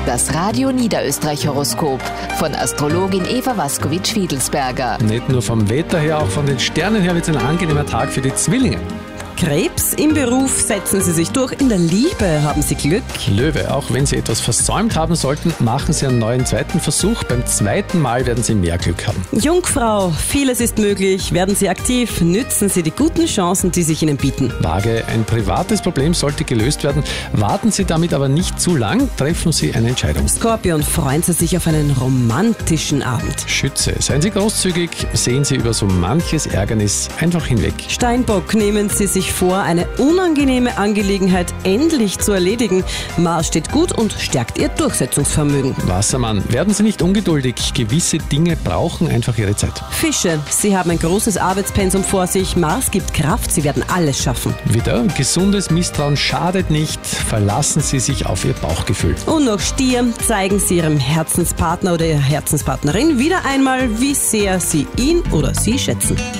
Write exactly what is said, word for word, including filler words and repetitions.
Das Radio Niederösterreich Horoskop von Astrologin Eva Waskowitsch-Fiedelsberger. Nicht nur vom Wetter her, auch von den Sternen her wird es ein angenehmer Tag für die Zwillinge. Krebs, im Beruf setzen Sie sich durch, in der Liebe haben Sie Glück. Löwe, auch wenn Sie etwas versäumt haben sollten, machen Sie einen neuen zweiten Versuch. Beim zweiten Mal werden Sie mehr Glück haben. Jungfrau, vieles ist möglich, werden Sie aktiv, nützen Sie die guten Chancen, die sich Ihnen bieten. Waage, ein privates Problem sollte gelöst werden. Warten Sie damit aber nicht zu lang, treffen Sie eine Entscheidung. Skorpion, freuen Sie sich auf einen romantischen Abend. Schütze, seien Sie großzügig, sehen Sie über so manches Ärgernis einfach hinweg. Steinbock, nehmen Sie sich vor, eine unangenehme Angelegenheit endlich zu erledigen. Mars steht gut und stärkt Ihr Durchsetzungsvermögen. Wassermann, werden Sie nicht ungeduldig. Gewisse Dinge brauchen einfach ihre Zeit. Fische, Sie haben ein großes Arbeitspensum vor sich. Mars gibt Kraft, Sie werden alles schaffen. Wieder, gesundes Misstrauen schadet nicht. Verlassen Sie sich auf Ihr Bauchgefühl. Und noch Stier, zeigen Sie Ihrem Herzenspartner oder Ihrer Herzenspartnerin wieder einmal, wie sehr Sie ihn oder sie schätzen.